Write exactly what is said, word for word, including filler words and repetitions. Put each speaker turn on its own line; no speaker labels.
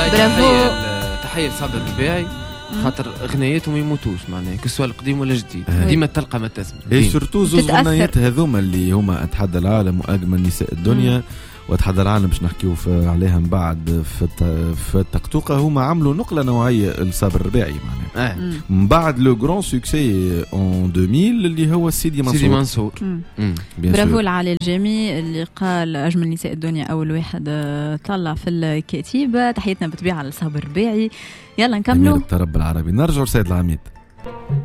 تحية تحية لصابر الرباعي خاطر غناياتهم يموتوش معناها كسوا القديم ولا جديد ديما تلقى ما تسمع
اي سورتو زوز غنايات هذوما اللي هما اتحدى العالم واجمل نساء الدنيا مم. واتحدى العالم باش نحكيو عليها من بعد في في التقطوقه هما عملوا نقله نوعيه لصابر الرباعي معناها آه. من بعد لو غران سوكسي اون ألفين اللي هو سيدي منصور
سيدي منصور
برافو لعلي الجامي اللي قال اجمل نساء الدنيا اول واحد طلع في الكتيبه. تحياتنا بطبيعه لصابر الرباعي. يلا نكملوا
رب العربي. نرجع لسيد العميد.